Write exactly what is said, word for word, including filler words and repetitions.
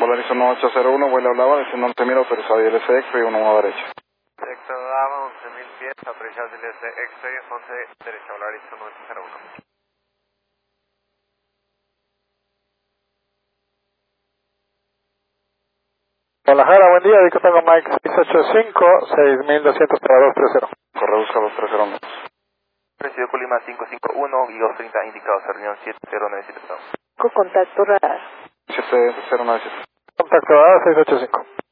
Polarizo uno ocho cero uno, vuelo hablaba diciendo once mil autorizado y L C X-ray uno uno derecha. Sector Dama, once mil pies, autorizado y L C X-ray once derecha, Polarizo uno ocho cero uno. Guadalajara, buen día, Dico tengo Mike seis ocho cinco, seis mil doscientos para dos tres cero. Correo busca dos tres cero uno. Presidio Colima cinco cinco uno, guión treinta indicado, reunión siete cero nueve siete. Con contacto radar. siete cero nueve siete. Contacto A seis ocho cinco.